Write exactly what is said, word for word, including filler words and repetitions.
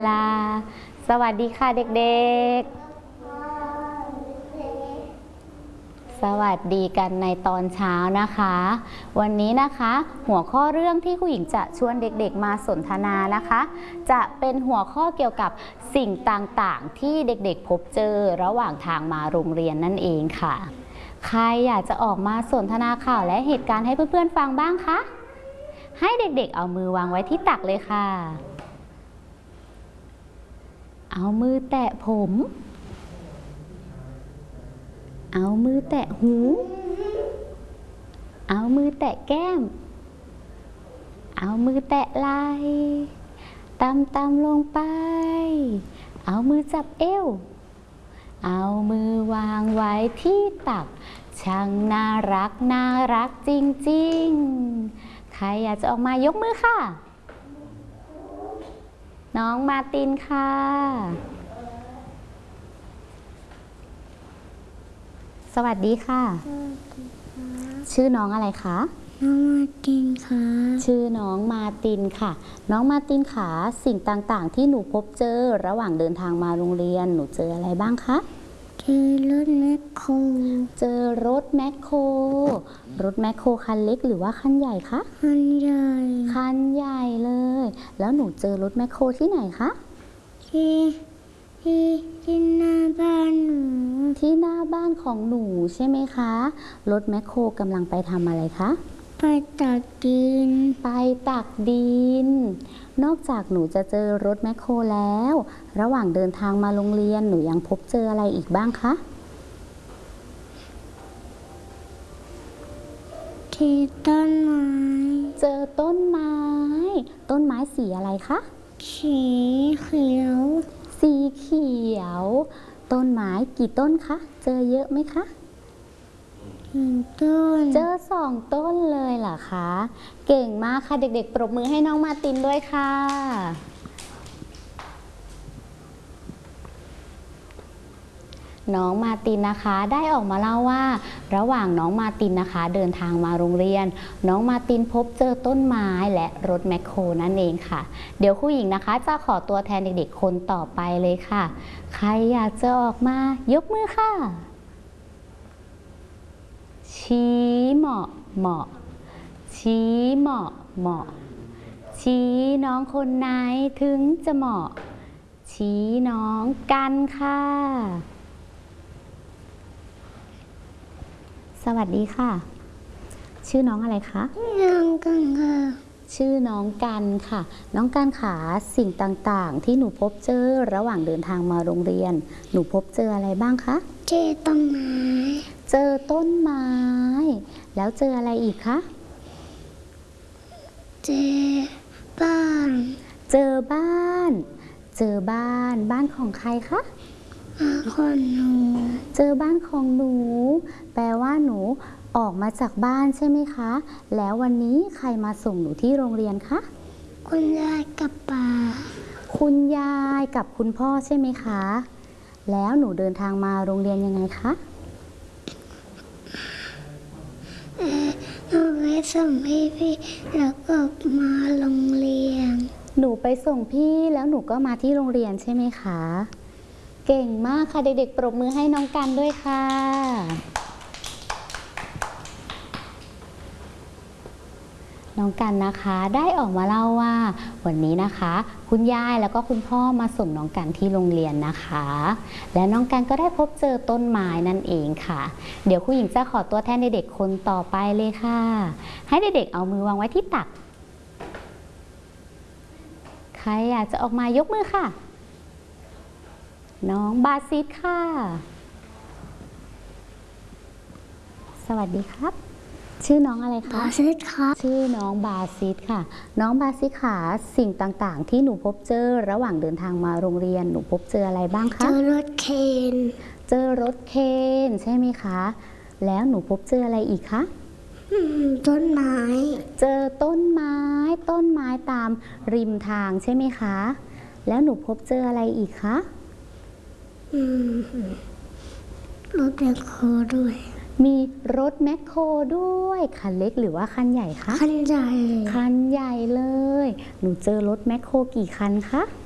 ลาสวัสดีค่ะเด็กๆสวัสดีกันในตอนเช้านะคะวันนี้นะคะหัวข้อเรื่องที่ครูหญิงจะชวนเด็กๆมาสนทนานะคะจะเป็นหัวข้อเกี่ยวกับสิ่งต่างๆที่เด็กๆพบเจอระหว่างทางมาโรงเรียนนั่นเองค่ะใครอยากจะออกมาสนทนาข่าวและเหตุการณ์ให้เพื่อนๆฟังบ้างคะให้เด็กๆเอามือวางไว้ที่ตักเลยค่ะเอามือแตะผมเอามือแตะหูเอามือแตะแก้มเอามือแตะไหล่ตำตำลงไปเอามือจับเอวเอามือวางไว้ที่ตักช่างน่ารักน่ารักจริงๆใครอยากจะออกมายกมือค่ะน้องมาตินค่ะสวัสดีค่ะชื่อน้องอะไรคะน้องมาตินค่ะชื่อน้องมาตินค่ะน้องมาตินค่ะสิ่งต่างๆที่หนูพบเจอระหว่างเดินทางมาโรงเรียนหนูเจออะไรบ้างคะเจอรถแมคโครเจอรถแมคโครรถแมคโครคันเล็กหรือว่าคันใหญ่คะคันใหญ่คันใหญ่เลยแล้วหนูเจอรถแมคโครที่ไหนคะที่ที่ที่หน้าบ้านหนูที่หน้าบ้านของหนูใช่ไหมคะรถแมคโครกำลังไปทำอะไรคะไปตักดินไปตักดินนอกจากหนูจะเจอรถแมคโครแล้วระหว่างเดินทางมาโรงเรียนหนูยังพบเจออะไรอีกบ้างคะที่ต้นไม้เจอต้นไม้ต้นไม้สีอะไรคะสีเขียวสีเขียวต้นไม้กี่ต้นคะเจอเยอะไหมคะหนึ่งต้นเจอสองต้นเลยเหรอคะเก่งมากค่ะเด็กๆปรบมือให้น้องมาตินด้วยค่ะน้องมาตินนะคะได้ออกมาเล่าว่าระหว่างน้องมาตินนะคะเดินทางมาโรงเรียนน้องมาตินพบเจอต้นไม้และรถแมคโครนั่นเองค่ะเดี๋ยวครูหญิงนะคะจะขอตัวแทนเด็กๆคนต่อไปเลยค่ะใครอยากจะออกมายกมือค่ะชี้เหมาะเหมาะชี้เหมาะเหมาะชี้น้องคนไหนถึงจะเหมาะชี้น้องกันค่ะสวัสดีค่ะชื่อน้องอะไรคะน้องกันค่ะชื่อน้องกันค่ะน้องกันขาสิ่งต่างๆที่หนูพบเจอระหว่างเดินทางมาโรงเรียนหนูพบเจออะไรบ้างคะเจอต้นไม้เจอต้นไม้แล้วเจออะไรอีกคะเจอบ้านเจอบ้านเจอบ้านบ้านของใครคะของหนูเจอบ้านของหนูแปลว่าหนูออกมาจากบ้านใช่ไหมคะแล้ววันนี้ใครมาส่งหนูที่โรงเรียนคะคุณยายกับป้าคุณยายกับคุณพ่อใช่ไหมคะแล้วหนูเดินทางมาโรงเรียนยังไงคะหนูไปส่งพี่พี่แล้วก็มาโรงเรียนหนูไปส่งพี่แล้วหนูก็มาที่โรงเรียนใช่ไหมคะเก่งมากค่ะเด็กๆปรบมือให้น้องกันด้วยค่ะน้องกันนะคะได้ออกมาเล่าว่าวันนี้นะคะคุณยายแล้วก็คุณพ่อมาส่งน้องกันที่โรงเรียนนะคะและน้องกันก็ได้พบเจอต้นไม้นั่นเองค่ะเดี๋ยวครูหญิงจะขอตัวแทนเด็กๆคนต่อไปเลยค่ะให้เด็กๆเอามือวางไว้ที่ตักใครอยากจะออกมายกมือค่ะน้องบาซิสค่ะสวัสดีครับชื่อน้องอะไรคะบาซิสค่ะชื่อน้องบาซิสค่ะน้องบาซิสค่ะสิ่งต่างๆที่หนูพบเจอระหว่างเดินทางมาโรงเรียนหนูพบเจออะไรบ้างคะเจอรถเคนเจอรถเคนใช่ไหมคะแล้วหนูพบเจออะไรอีกคะต้นไม้เจอต้นไม้ต้นไม้ตามริมทางใช่ไหมคะแล้วหนูพบเจออะไรอีกคะรถแมคโครด้วยมีรถแมคโครด้วยคันเล็กหรือว่าคันใหญ่คะคันใหญ่คันใหญ่เลยหนูเจอรถแมคโครกี่คันคะ